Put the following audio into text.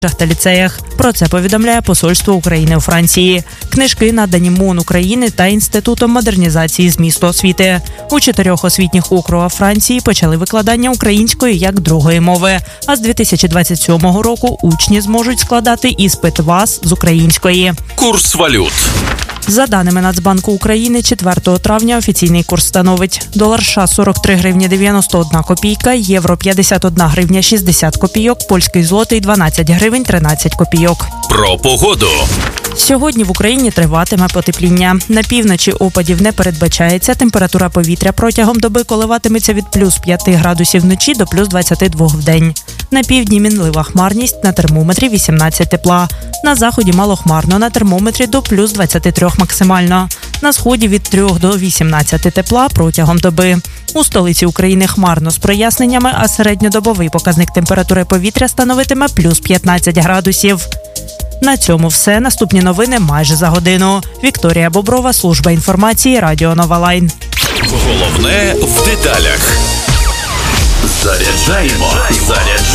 та ліцеях. Про це повідомляє Посольство України у Франції. Книжки надані МОН України та Інститутом модернізації змісту освіти. У 4 освітніх округах Франції почали викладання української як другої мови. А з 2027 року учні зможуть складати іспит ВАС з української. Курс валют. За даними Нацбанку України, 4 травня офіційний курс становить: долар США – 43 гривні 91 копійка, євро – 51 гривня 60 копійок, польський злотий – 12 гривень 13 копійок. Про погоду. Сьогодні в Україні триватиме потепління. На півночі опадів не передбачається. Температура повітря протягом доби коливатиметься від плюс 5 градусів вночі до плюс 22 вдень. На півдні мінлива хмарність, на термометрі 18 тепла. На заході малохмарно, на термометрі до плюс 23 максимально. На сході від 3 до 18 тепла протягом доби. У столиці України хмарно з проясненнями, а середньодобовий показник температури повітря становитиме плюс 15 градусів. На цьому все. Наступні новини майже за годину. Вікторія Боброва, служба інформації, Радіо Нова Лайн. Головне в деталях. Заряджаємо.